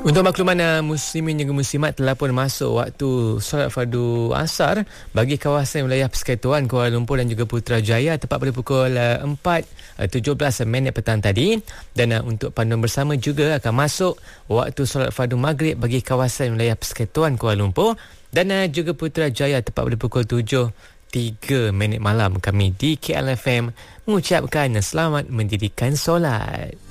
Untuk makluman muslimin juga muslimat, telah pun masuk waktu solat fardu asar bagi kawasan wilayah Persekutuan Kuala Lumpur dan juga Putrajaya tepat pada pukul 4:17 petang tadi. Dan untuk panduan bersama juga akan masuk waktu solat fardu maghrib bagi kawasan wilayah Persekutuan Kuala Lumpur dan juga Putrajaya tepat pada pukul 7:03 malam. Kami di KLFM mengucapkan selamat mendirikan solat.